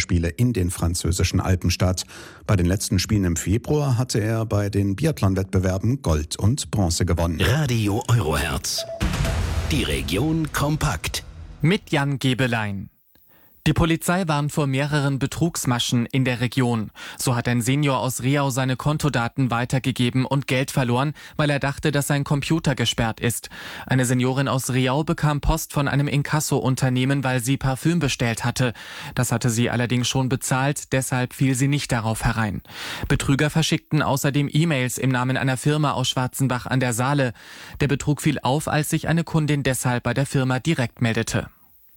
Winterspiele in den französischen Alpen statt. Bei den letzten Spielen im Februar hatte er bei den Biathlon-Wettbewerben Gold und Bronze gewonnen. Radio Eurohertz. Die Region kompakt. Mit Jan Gebelein. Die Polizei warnt vor mehreren Betrugsmaschen in der Region. So hat ein Senior aus Riau seine Kontodaten weitergegeben und Geld verloren, weil er dachte, dass sein Computer gesperrt ist. Eine Seniorin aus Riau bekam Post von einem Inkasso-Unternehmen, weil sie Parfüm bestellt hatte. Das hatte sie allerdings schon bezahlt, deshalb fiel sie nicht darauf herein. Betrüger verschickten außerdem E-Mails im Namen einer Firma aus Schwarzenbach an der Saale. Der Betrug fiel auf, als sich eine Kundin deshalb bei der Firma direkt meldete.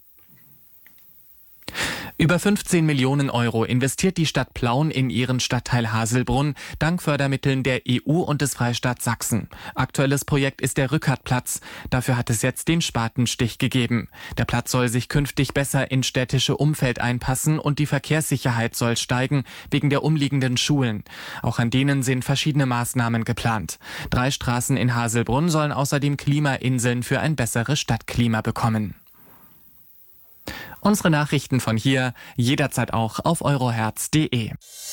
Über 15 Millionen Euro investiert die Stadt Plauen in ihren Stadtteil Haselbrunn, dank Fördermitteln der EU und des Freistaats Sachsen. Aktuelles Projekt ist der Rückertplatz. Dafür hat es jetzt den Spatenstich gegeben. Der Platz soll sich künftig besser ins städtische Umfeld einpassen und die Verkehrssicherheit soll steigen, wegen der umliegenden Schulen. Auch an denen sind verschiedene Maßnahmen geplant. 3 Straßen in Haselbrunn sollen außerdem Klimainseln für ein besseres Stadtklima bekommen. Unsere Nachrichten von hier jederzeit auch auf eurohertz.de.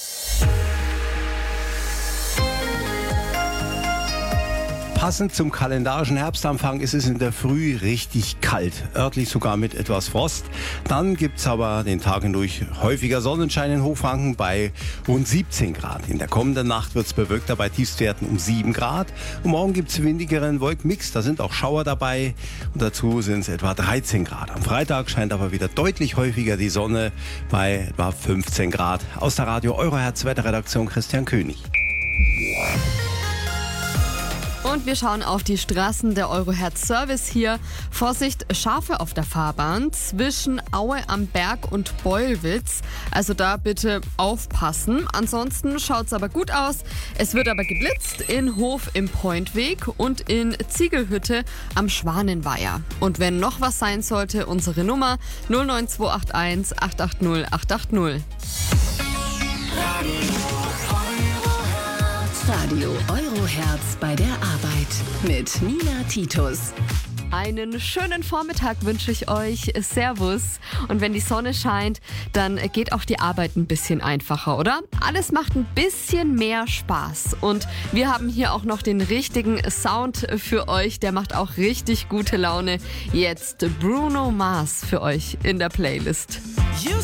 Passend zum kalendarischen Herbstanfang ist es in der Früh richtig kalt, örtlich sogar mit etwas Frost. Dann gibt es aber den Tag hindurch häufiger Sonnenschein in Hochfranken bei rund 17 Grad. In der kommenden Nacht wird es bewölkter bei Tiefstwerten um 7 Grad. Und morgen gibt es windigeren Wolkenmix, da sind auch Schauer dabei. Und dazu sind es etwa 13 Grad. Am Freitag scheint aber wieder deutlich häufiger die Sonne bei etwa 15 Grad. Aus der Radio Eurohertz Wetterredaktion Christian König. Und wir schauen auf die Straßen der Eurohertz Service hier. Vorsicht, Schafe auf der Fahrbahn zwischen Aue am Berg und Beulwitz. Also da bitte aufpassen. Ansonsten schaut es aber gut aus. Es wird aber geblitzt in Hof im Pointweg und in Ziegelhütte am Schwanenweiher. Und wenn noch was sein sollte, unsere Nummer 09281 880 880. Radio Eurohertz bei der Arbeit mit Nina Titus. Einen schönen Vormittag wünsche ich euch. Servus. Und wenn die Sonne scheint, dann geht auch die Arbeit ein bisschen einfacher, oder? Alles macht ein bisschen mehr Spaß. Und wir haben hier auch noch den richtigen Sound für euch. Der macht auch richtig gute Laune. Jetzt Bruno Mars für euch in der Playlist. You